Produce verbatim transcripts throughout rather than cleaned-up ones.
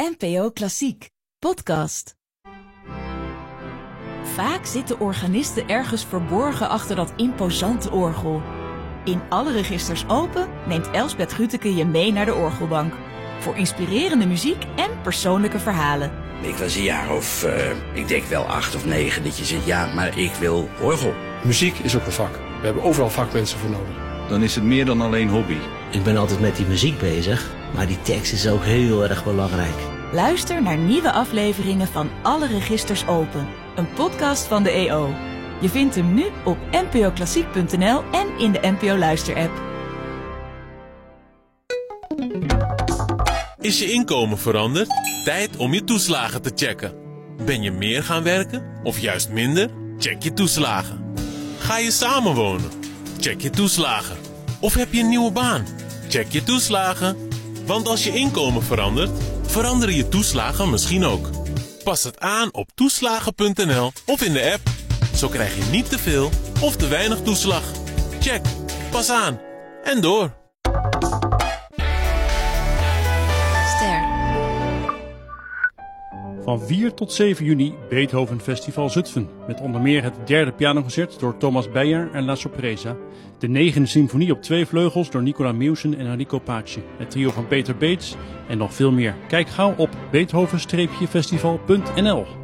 N P O Klassiek, podcast. Vaak zitten organisten ergens verborgen achter dat imposante orgel. In Alle Registers Open neemt Elsbeth Grütke je mee naar de orgelbank. Voor inspirerende muziek en persoonlijke verhalen. Ik was een jaar of, uh, ik denk wel acht of negen, dat je zegt, ja, maar ik wil orgel. Muziek is ook een vak. We hebben overal vakmensen voor nodig. Dan is het meer dan alleen hobby. Ik ben altijd met die muziek bezig, maar die tekst is ook heel erg belangrijk. Luister naar nieuwe afleveringen van Alle Registers Open. Een podcast van de E O. Je vindt hem nu op n p o klassiek punt n l en in de N P O Luister-app. Is je inkomen veranderd? Tijd om je toeslagen te checken. Ben je meer gaan werken of juist minder? Check je toeslagen. Ga je samenwonen? Check je toeslagen. Of heb je een nieuwe baan? Check je toeslagen. Want als je inkomen verandert, veranderen je toeslagen misschien ook. Pas het aan op toeslagen punt n l of in de app. Zo krijg je niet te veel of te weinig toeslag. Check. Pas aan. En door. Van vier tot zeven juni Beethoven Festival Zutphen. Met onder meer het derde pianoconcert door Thomas Beyer en La Sorpresa. De negende symfonie op twee vleugels door Nicola Mewsen en Enrico Pace. Het trio van Peter Beets en nog veel meer. Kijk gauw op beethoven festival punt n l.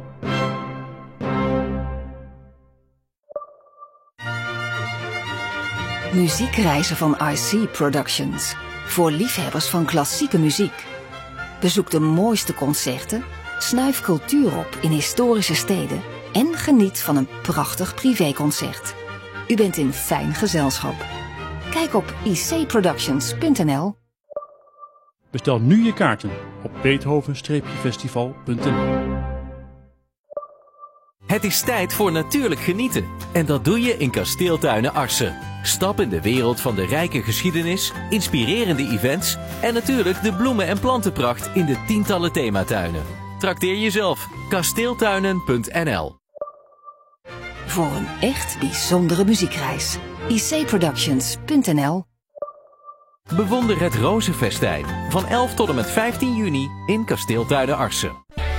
Muziekreizen van I C Productions. Voor liefhebbers van klassieke muziek. Bezoek de mooiste concerten. Snuif cultuur op in historische steden en geniet van een prachtig privéconcert. U bent in fijn gezelschap. Kijk op i c productions punt n l. Bestel nu je kaarten op beethoven festival punt n l. Het is tijd voor natuurlijk genieten. En dat doe je in Kasteeltuinen Arcen. Stap in de wereld van de rijke geschiedenis, inspirerende events en natuurlijk de bloemen- en plantenpracht in de tientallen thematuinen. Trakteer jezelf. kasteeltuinen punt n l. Voor een echt bijzondere muziekreis. i c productions punt n l. Bewonder het Rozenfestijn van elf tot en met vijftien juni in Kasteeltuinen Arcen.